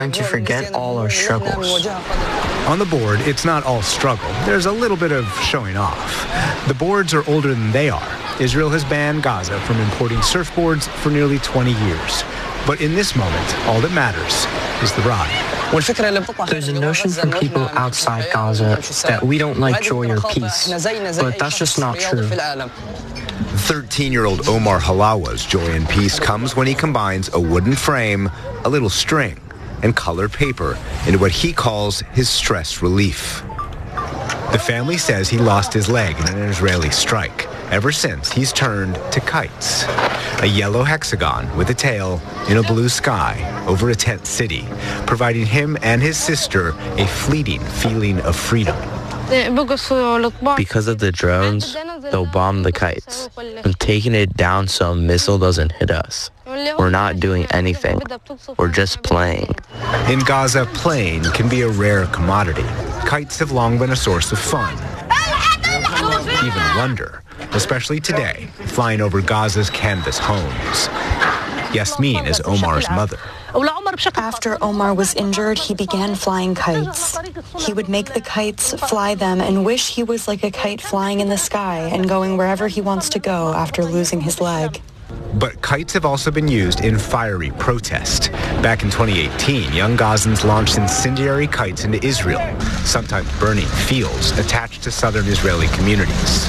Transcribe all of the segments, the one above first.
trying to forget all our struggles. On the board, it's not all struggle. There's a little bit of showing off. The boards are older than they are. Israel has banned Gaza from importing surfboards for nearly 20 years. But in this moment, all that matters is the ride. There's a notion from people outside Gaza that we don't like joy or peace, but that's just not true. 13-year-old Omar Halawa's joy and peace comes when he combines a wooden frame, a little string, and colored paper into what he calls his stress relief. The family says he lost his leg in an Israeli strike. Ever since, he's turned to kites. A yellow hexagon with a tail in a blue sky over a tent city, providing him and his sister a fleeting feeling of freedom. Because of the drones, they'll bomb the kites. I'm taking it down so a missile doesn't hit us. We're not doing anything. We're just playing. In Gaza, playing can be a rare commodity. Kites have long been a source of fun, even wonder, especially today, flying over Gaza's canvas homes. Yasmin is Omar's mother. After Omar was injured, he began flying kites. He would make the kites, fly them, and wish he was like a kite flying in the sky and going wherever he wants to go after losing his leg. But kites have also been used in fiery protest. Back in 2018, young Gazans launched incendiary kites into Israel, sometimes burning fields attached to southern Israeli communities.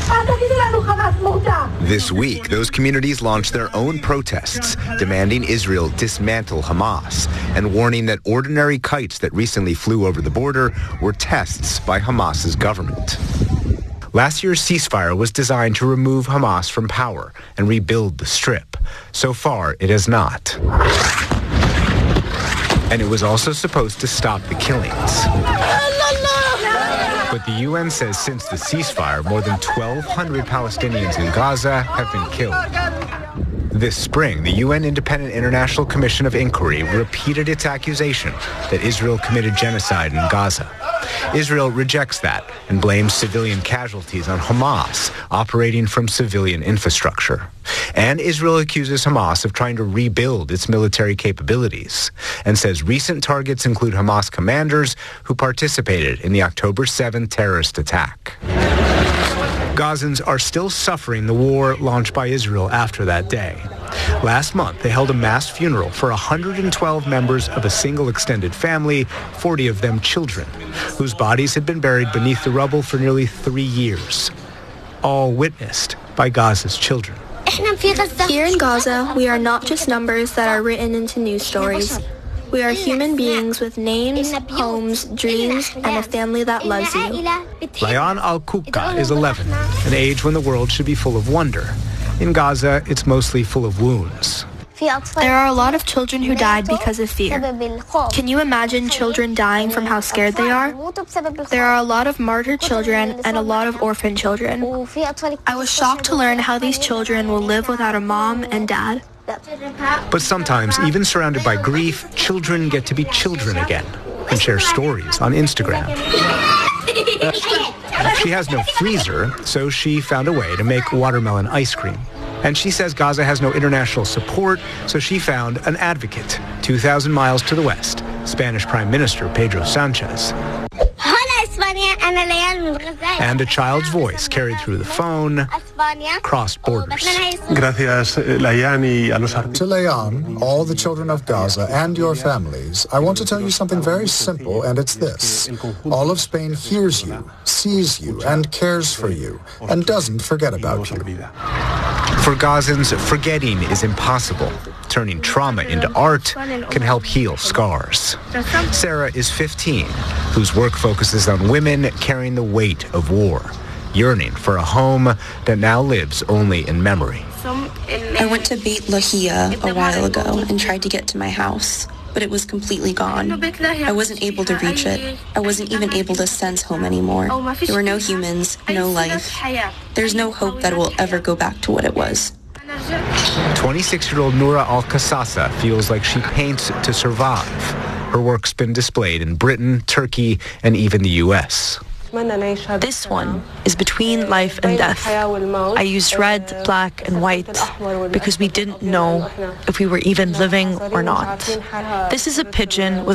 This week, those communities launched their own protests, demanding Israel dismantle Hamas and warning that ordinary kites that recently flew over the border were tests by Hamas's government. Last year's ceasefire was designed to remove Hamas from power and rebuild the Strip. So far, it has not. And it was also supposed to stop the killings. But the UN says since the ceasefire, more than 1,200 Palestinians in Gaza have been killed. This spring, the UN Independent International Commission of Inquiry repeated its accusation that Israel committed genocide in Gaza. Israel rejects that and blames civilian casualties on Hamas operating from civilian infrastructure. And Israel accuses Hamas of trying to rebuild its military capabilities and says recent targets include Hamas commanders who participated in the October 7th terrorist attack. Gazans are still suffering the war launched by Israel after that day. Last month, they held a mass funeral for 112 members of a single extended family, 40 of them children, whose bodies had been buried beneath the rubble for nearly 3 years, all witnessed by Gaza's children. Here in Gaza, we are not just numbers that are written into news stories. We are human beings with names, homes, dreams, and a family that loves you. Layan Al-Kukka is 11, an age when the world should be full of wonder. In Gaza, it's mostly full of wounds. There are a lot of children who died because of fear. Can you imagine children dying from how scared they are? There are a lot of martyred children and a lot of orphan children. I was shocked to learn how these children will live without a mom and dad. But sometimes, even surrounded by grief, children get to be children again and share stories on Instagram. She has no freezer, so she found a way to make watermelon ice cream. And she says Gaza has no international support, so she found an advocate 2,000 miles to the west, Spanish Prime Minister Pedro Sanchez. And a child's voice carried through the phone crossed borders. To Layan, all the children of Gaza, and your families, I want to tell you something very simple, and it's this. All of Spain hears you, sees you, and cares for you, and doesn't forget about you. For Gazans, forgetting is impossible. Turning trauma into art can help heal scars. Sarah is 15, whose work focuses on women carrying the weight of war, yearning for a home that now lives only in memory. I went to Beit Lahia a while ago and tried to get to my house, but it was completely gone. I wasn't able to reach it. I wasn't even able to sense home anymore. There were no humans, no life. There's no hope that it will ever go back to what it was. 26-year-old Noura Al-Kasasa feels like she paints to survive. Her work's been displayed in Britain, Turkey, and even the U.S. This one is between life and death. I used red, black, and white because we didn't know if we were even living or not. This is a pigeon with